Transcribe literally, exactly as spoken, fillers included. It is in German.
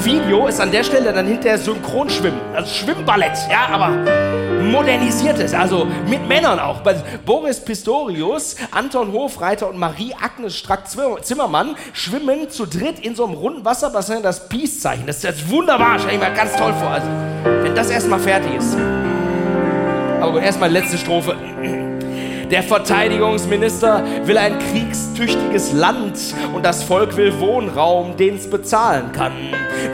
im Video ist an der Stelle dann hinterher Synchronschwimmen, also Schwimmballett, ja, aber modernisiertes, also mit Männern auch. Boris Pistorius, Anton Hofreiter und Marie-Agnes Strack-Zimmermann schwimmen zu dritt in so einem runden Wasserbassin, das Peace-Zeichen. Das ist jetzt wunderbar, stell ich mir ganz toll vor. Also, wenn das erstmal fertig ist. Aber erstmal letzte Strophe. Der Verteidigungsminister will ein kriegstüchtiges Land und das Volk will Wohnraum, den es bezahlen kann.